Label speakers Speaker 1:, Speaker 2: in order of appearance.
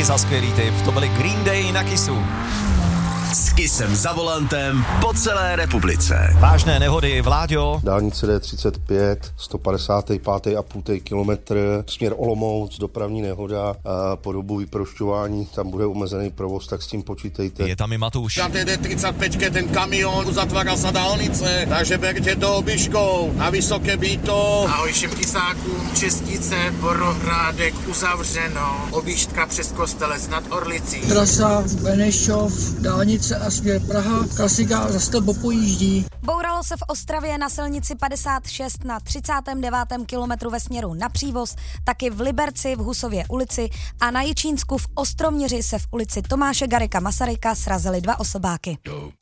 Speaker 1: Díky za skvělý tip. To byly Green Day na Kissu.
Speaker 2: S Kissem za volantem po celé republice.
Speaker 1: Vážné nehody, Vláďo.
Speaker 3: Dálnice D35, 155,5 kilometr, směr Olomouc, dopravní nehoda, po dobu vyprošťování, tam bude omezený provoz, tak s tím počítejte.
Speaker 1: Je tam i Matuš.
Speaker 4: Na té D35 ten kamion uzatvára sa dálnice, takže berte to obyškou, na Vysoké Býto.
Speaker 5: Ahoj všem Kisákům, Čestice, Borohrádek uzavřeno, objížďka přes Kostelec nad Orlicí.
Speaker 6: Trasa Benešov, dálnice a směr Praha, klasika za Stelbo pojíždí.
Speaker 7: Bouralo se v Ostravě na silnici 56 na 39. kilometru ve směru na Přívoz, taky v Liberci v Husově ulici a na Jičínsku v Ostroměři se v ulici Tomáše Garrigua Masaryka srazily 2 osobáky.